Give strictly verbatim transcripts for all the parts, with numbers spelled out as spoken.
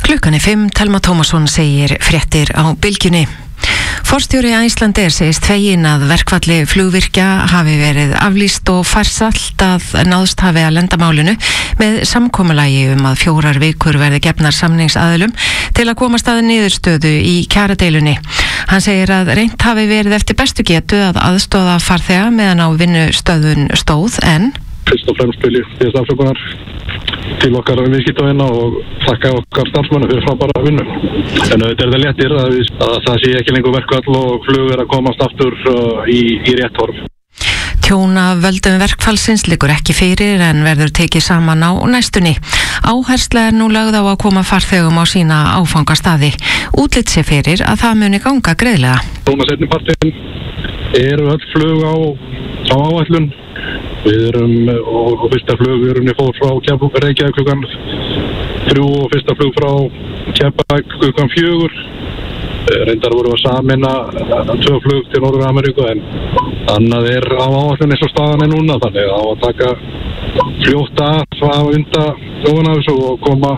Klukkan er fimm, Telma Tómasson segir fréttir á Bylgjunni. Forstjóri Icelandair segist feginn að verkfalli flugvirkja hafi verið aflýst og farsælt að náðst hafi að lenda málinu með samkomulagi um að fjórar vikur verði gefnar samningsaðilum til að komast að niðurstöðu í kjaradeilunni. Hann segir að reynt hafi verið eftir bestu getu að aðstoða farþega meðan á vinnustöðun stóð en fyrst og fremst vil ég þess afsökunar til okkar viðskiptavina og þakka okkar starfsmönnum fyrir frábæra vinnu. En þetta er það léttir að, við, að það sé ekki lengur verkfall og flug er að komast aftur uh, í, í rétt horf. Tjón af völdum verkfallsins liggur ekki fyrir en verður tekið saman á næstunni. Áhersla er nú lögð á að koma farþegum á sína áfangastaði. Útlit sé fyrir að það muni ganga greiðlega. Núna seinni partinn eru öll flug á, á áætlun. Við erum, og, og fyrsta flug, við erum fór frá Reykjavík klukkan þrjú og fyrsta flug frá Keflavík klukkan fjögur. Reyndar voru að samina tvö flug til Norður-Ameríku en annað er á áætlun eins og staðan er núna, þannig á að taka fljótt að að vinda þjóðan af þessu og koma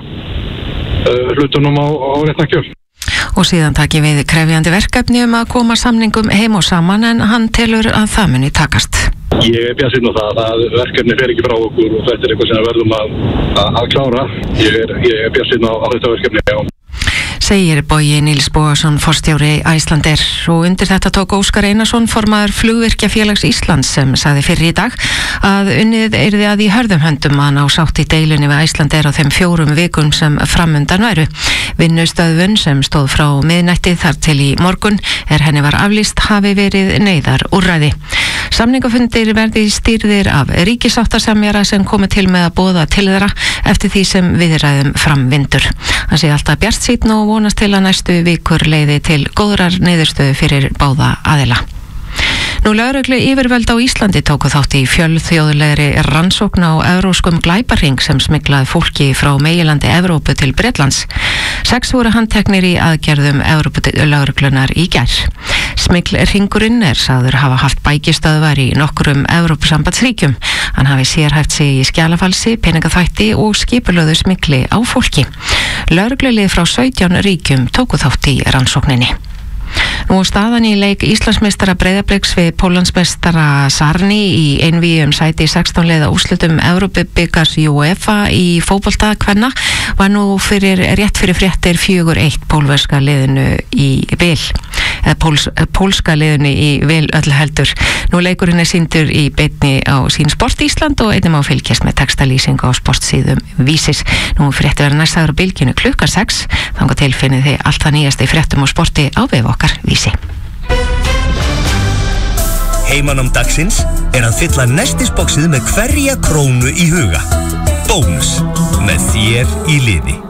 uh, hlutunum á, á réttna kjöl. Og síðan taki við krefjandi verkefni um að koma samningum heim og saman en hann telur að það muni takast. Ég er bjartsýnn á það að verkefni fer ekki frá okkur og þetta er eitthvað sem við verðum að, að, að klára. Ég er, ég er bjartsýnn á, á þetta verkefni, já. Segir Bogi Níls Bogason, forstjóri Icelandair. Og undir þetta tók Óskar Einarsson, formaður Flugvirkjafélags Íslands, sem sagði fyrr í dag að unnið yrði að í hörðum höndum að ná sátt í deilunni við Icelandair á þeim fjórum vikum sem framundan væru. Vinnustöðvun sem stóð frá miðnætti þar til í morgun er henni var aflýst hafi verið neyðar úrræði. Samningafundir verði stýrðir af ríkissáttasemjara sem komi til með að boða til þeirra eftir því sem viðræðum framvindur. Hann sé alltaf bjartsýnn og vonast til að næstu vikur leiði til góðrar niðurstöðu fyrir báða aðila. Nú lögreglu yfirvöld á Íslandi tóku þátt í fjölþjóðlegri rannsókn á evróskum glæpahring sem smyglaði fólki frá meginlandi Evrópu til Bretlands. Sex voru handteknir í aðgerðum Evrópulögreglunar í gær. Smyglhringurinn er sagður hafa haft bækistöðvar í nokkrum Evrópusambandsríkjum. Hann hafi sérhæft sig í skjalafalsi, peningaþvætti og skipulögðu smygli á fólki. Lögreglulið frá sautján ríkjum tóku þátt í rannsókninni. Nú staðan í leik Íslandsmeistara Breiðabliks við Póllandsmeistara Sarni í einvígi um sæti í sextán liða úrslitum Evrópubikars UEFA í fótbolta kvenna var nú fyrir rétt fyrir fréttir fjögur eitt pólverska liðinu í vil eða póls, pólska liðinu í vil öll heldur. Nú leikurinn er sýndur í beinni á Sín Sport Ísland og einnig má fylgjast með textalýsingu á sportsíðum Vísis. Nú fréttir verða næstaður á Bylgjunni klukkan sex. Þangað til finnið þið allt það nýjasta í fréttum og sporti á vef okkar Vísi. Heimanám dagsins er að fylla nestisboxið með hverja krónu í huga. Bónus með þér í liði.